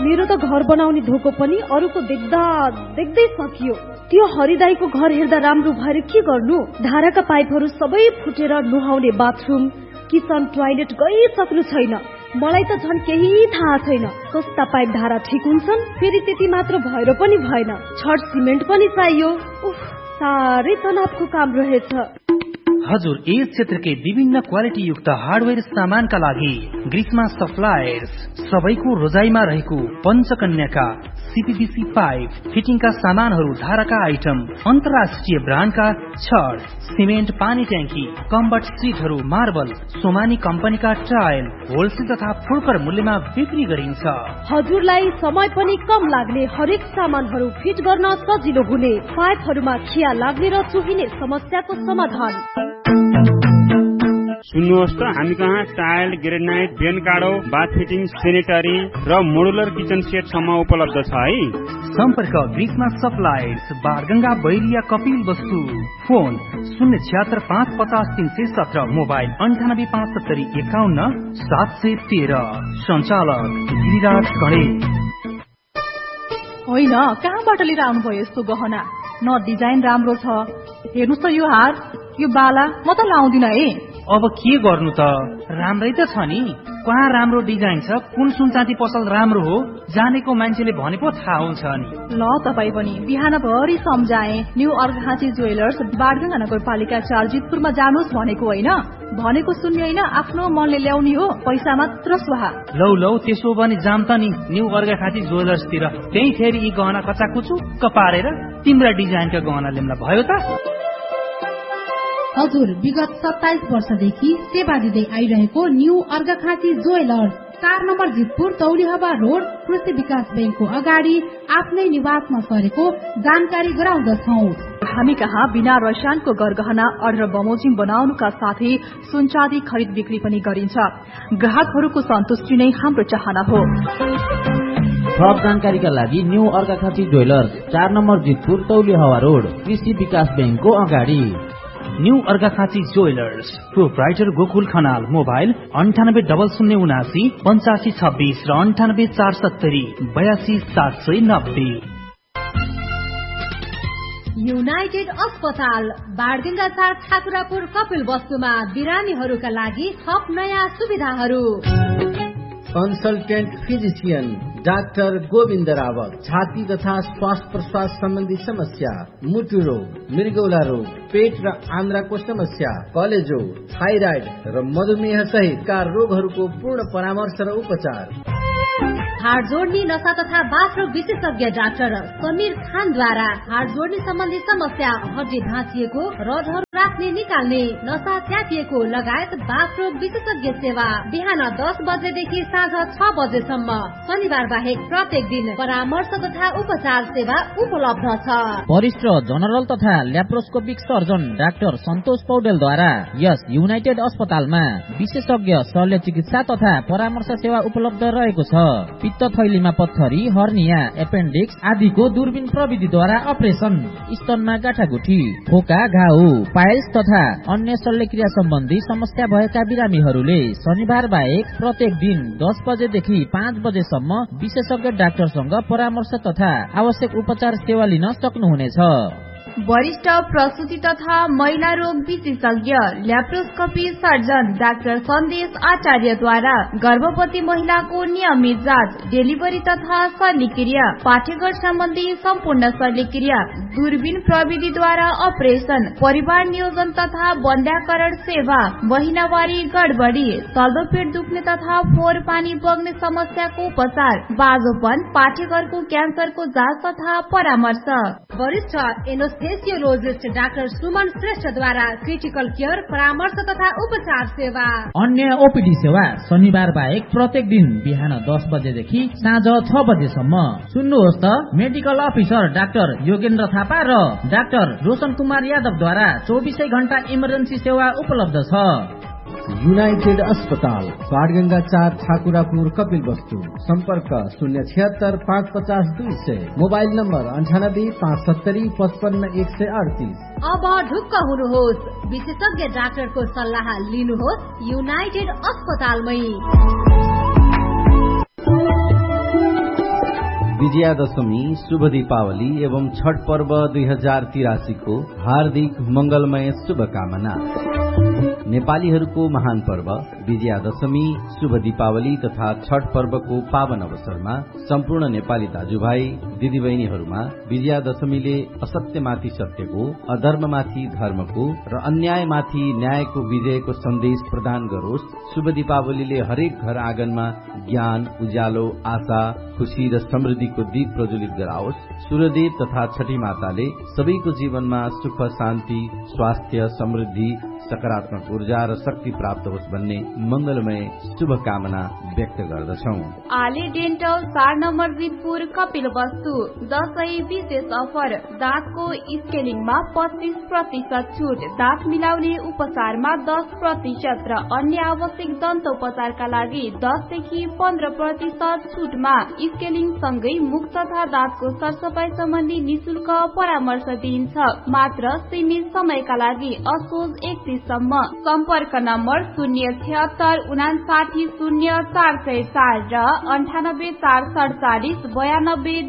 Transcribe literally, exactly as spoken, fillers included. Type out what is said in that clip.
मेरो त घर बनाउने धोको पनि अरूको देख्दा देख्दै सकियो। त्यो हरिदाईको घर हेर्दा राम्रो भएर के गर्नु? धाराका पाइपहरू सबै फुटेर नुहाउने बाथरुम किचन टोयलेट गइसक्नु छैन। मलाई त झन् केही थाहा छैन। सस्ता पाइप धारा ठिक हुन्छन्, फेरि त्यति मात्र भएर पनि भएन, छड सिमेन्ट पनि चाहियो। उफ, साह्रै तनावको काम रहेछ। हजुर यस क्षेत्रकै विभिन्न क्वालिटी युक्त हार्डवेयर सामानका लागि ग्रिस्मा सप्लायर्स सबैको रोजाइमा रहेको पञ्चकन्याका सीपीवीसी पाइप फिटिङका सामानहरू, धाराका आइटम, अन्तर्राष्ट्रिय ब्रान्डका छड सिमेन्ट, पानी ट्याङ्की, कम्बट सिटहरू, मार्बल, सोमानी कम्पनीका टाइल होलसेल तथा फुर्कर मूल्यमा बिक्री गरिन्छ। हजुरलाई समय पनि कम लाग्ने, हरेक सामानहरू फिट गर्न सजिलो हुने, पाइपहरूमा खिया लाग्ने र चुहिने समस्याको समाधान। सुन्नुहोस् त, हामी कहाँ टाइल, ग्रेनाइट, बेन काडो, बाथ फिटिङ, सेनेटरी र मोडुलर किचन सेट सम्म उपलब्ध छ है। सम्पर्क ग्रिस्मा सप्लायर्स, बारगंगा, बैरिया, कपिल वस्तु। फोन शून्य छिहत्तर पाँच पचास तीन सय सत्र, मोबाइल अन्ठानब्बे पाँच सत्तरी एकाउन्न सात सय तेह्र। सञ्चालक गिरिराज गणेश। होइन, कहाँबाट लिएर आउनुभयो यस्तो गहना? न डिजाइन राम्रो छ। हेर्नुहोस् त, यो हार, यो बाला म त लाउँदिन है। अब के गर्नु त, राम्रै त छ नि। कहाँ राम्रो डिजाइन छ, कुन सुनचाँदी पसल राम्रो हो, जानेको मान्छेले भने पो थाहा हुन्छ नि। ल तपाईँ पनि बिहानभरि सम्झाए। न्यू अर्घाँची ज्वेलर्स, बारगंगा नगरपालिका चार, जितपुरमा जानुहोस् भनेको होइन। भनेको सुन्ने होइन, आफ्नो मनले ल्याउने हो, पैसा मात्र स्वाहा। लौ लौ त्यसो भने जाम त नि न्यू अर्घाँची ज्वेलर्सतिर। त्यही फेरि यी गहना कचाकुचुक्क पारेर तिम्रा डिजाइनका गहना ल्याउँदा भयो त। हजुर विगत सत्ताइस वर्षदेखि सेवा दिँदै आइरहेको न्यू अर्घाखाँची ज्वेलर्स, चार नम्बर जितपुर, तौलिहवा रोड, कृषि विकास ब्याङ्कको अगाडि आफ्नै निवासमा सरेको जानकारी गराउँदछौ। हामी कहाँ बिना रसायनको गरगहना अर्डर बमोजिम बनाउनुका साथै सुनचाँदी खरिद बिक्री पनि गरिन्छ। ग्राहकहरूको सन्तुष्टि नै हाम्रो चाहना हो। थप जानकारीका लागि न्यू अर्घाखाँची ज्वेलर्स, चार नम्बर जितपुर, तौलिहवा रोड, कृषि विकास ब्याङ्कको अगाडि। New Arghakhanchi jewellers, proprietor Gokul Khanal, mobile अन्ठानब्बे डबल शून्य उनासी पञ्चासी छब्बीस र अन्ठानब्बे चार सत्तरी बयासी सात सय नब्बे। युनाइटेड अस्पताल, बारगंगा चार, ठाकुरापुर, कपिल वस्तुमा बिरामीहरूका लागि थप नयाँ सुविधाहरू। Consultant physician doctor Govind Rawat, छाती तथा श्वास प्रश्वास सम्बन्धी समस्या, मुटु रोग, मृगौला रोग, पेट र आन्द्राको समस्या, कलेजो, थाइराइड र मधुमेह सहितका रोगहरूको पूर्ण परामर्श र उपचार। हाड जोड्ने, नसा तथा बाथरोग विशेषज्ञ डाक्टर समीर खानद्वारा हाड जोड्ने सम्बन्धी समस्या, हड्डी भाँचिएको, रडहरू राख्ने निकाल्ने, नसा च्यातिएको लगायत बाथरोग विशेषज्ञ सेवा बिहान दस बजेदेखि साँझ छ बजेसम्म। शनिबार बाहेक प्रत्येक दिन परामर्श तथा उपचार सेवा उपलब्ध छ। वरिष्ठ जनरल तथा ल्याप्रोस्कोपिक सर्जन डाक्टर सन्तोष पौडेलद्वारा यस युनाइटेड अस्पतालमा विशेषज्ञ शल्य चिकित्सा तथा परामर्श सेवा उपलब्ध रहेको छ। पित्त थैलीमा पत्थरी, हर्निया, एपेन्डिक्स आदिको दूरबीन प्रविधिद्वारा अपरेसन, स्तनमा गाँठागुठी, फोका, घाउ, पाइल्स तथा अन्य शल्यक्रिया सम्बन्धी समस्या भएका बिरामीहरूले शनिबार बाहेक प्रत्येक दिन दस बजेदेखि पाँच बजेसम्म विशेषज्ञ डाक्टरसँग परामर्श तथा आवश्यक उपचार सेवा लिन सक्नुहुनेछ। वरिष्ठ प्रसूति तथा महिला रोग विशेषज्ञ ल्याप्रोस्कोपी सर्जन डाक्टर सन्देश आचार्यद्वारा गर्भवती महिलाको नियमित जाँच, डेलिभरी तथा शल्यक्रिया, पाठ्यघर सम्बन्धी सम्पूर्ण शल्यक्रिया, दूरबीन प्रविधिद्वारा अपरेसन, परिवार नियोजन तथा बन्ध्याकरण सेवा, महिनावारी गडबडी, चल्दो पेट दुख्ने तथा फोहोर पानी बग्ने समस्याको उपचार, बाजोपन, पाठ्यघरको क्यान्सरको जाँच तथा परामर्श। वरिष्ठ एनेस्थेसियोलोजिस्ट डाक्टर सुमन श्रेष्ठद्वारा क्रिटिकल केयर, परामर्श तथा उपचार सेवा। अन्य ओपीडी सेवा शनिबार बाहेक प्रत्येक दिन बिहान दस बजेदेखि साँझ छ बजेसम्म। सुन्नुहोस् त, medical officer doctor Yogendra Thapa र डाक्टर रोशन कुमार यादवद्वारा चौबिसै घण्टा इमर्जेन्सी सेवा उपलब्ध छ। युनाइटेड अस्पताल, बाणगंगा चार, ठाकुरापुर, कपिल वस्तु। सम्पर्क शून्य छिहत्तर पाँच पचास दुई सय, मोबाइल नम्बर अन्ठानब्बे पाँच सत्तरी पचपन्न एक सय अडतिस। अब ढुक्क हुनुहोस्, विशेषज्ञ डाक्टरको सल्लाह लिनुहोस् युनाइटेड अस्पतालमै। विजयादशमी, शुभ दीपावली एवं छठ पर्व दुई हजार तिरासी को हार्दिक मंगलमय शुभकामना। नेपालीहरूको महान पर्व विजयादशमी, शुभ दीपावली तथा छठ पर्वको पावन अवसरमा सम्पूर्ण नेपाली दाजुभाइ दिदीबहिनीहरूमा विजयादशमीले असत्यमाथि सत्यको, अधर्ममाथि धर्मको र अन्यायमाथि न्यायको विजयको सन्देश प्रदान गरोस्। शुभ दीपावलीले हरेक घर आँगनमा ज्ञान, उज्यालो, आशा, खुशी र समृद्धिको दीप प्रज्वलित गराओस्। सूर्यदेव तथा छठी माताले सबैको जीवनमा सुख, शान्ति, स्वास्थ्य, समृद्धि, सकारात्मक ऊर्जा र शक्ति प्राप्त होस् भन्ने मंगलमय शुभकामना व्यक्त गर्दछौं। आले डेन्टल चार नम्बर जितपुर कपिल वस्तु दशैं विशेष अफर, दाँतको स्केलिङमा पच्चीस प्रतिशत छुट, दाँत मिलाउने उपचारमा दस प्रतिशत र अन्य आवश्यक दन्तोपचारका लागि दसदेखि पन्ध्र प्रतिशत छुटमा स्केलिङ सँगै मुख तथा दाँतको सरसफाई सम्बन्धी निशुल्क परामर्श दिइन्छ। मात्र सीमित समयका लागि असोज एकतीस सम्म। सम्पर्क नम्बर शून्य छिहत्तर उनासाठी शून्य चार सय चार र अन्ठानब्बे चार सडचालिस बयानब्बे